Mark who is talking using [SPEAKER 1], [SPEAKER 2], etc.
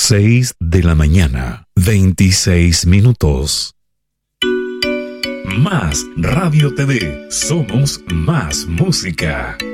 [SPEAKER 1] 6 de la mañana, 26 minutos. Más Radio TV, somos más música.